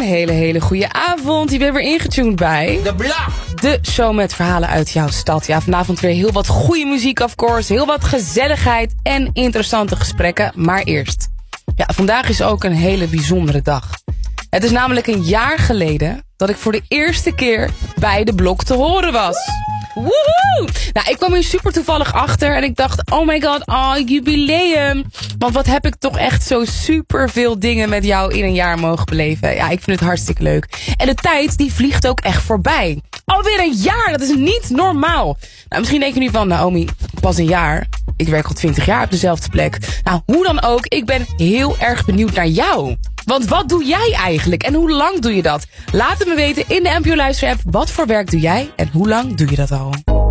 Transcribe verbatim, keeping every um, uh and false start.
hele, hele goede avond. Je bent weer ingetuned bij De Blog. De show met verhalen uit jouw stad. Ja, vanavond weer heel wat goede muziek, of course. Heel wat gezelligheid en interessante gesprekken. Maar eerst. Ja, vandaag is ook een hele bijzondere dag. Het is namelijk een jaar geleden dat ik voor de eerste keer bij De Blog te horen was. Woehoe! Nou, ik kwam hier super toevallig achter en ik dacht, oh my god, oh, jubileum. Want wat heb ik toch echt zo super veel dingen met jou in een jaar mogen beleven. Ja, ik vind het hartstikke leuk. En de tijd, die vliegt ook echt voorbij. Alweer een jaar, dat is niet normaal. Nou, misschien denk je nu van, Naomi, pas een jaar. Ik werk al twintig jaar op dezelfde plek. Nou, hoe dan ook, ik ben heel erg benieuwd naar jou. Want wat doe jij eigenlijk en hoe lang doe je dat? Laat het me weten in de N P O Luister app. Wat voor werk doe jij en hoe lang doe je dat al?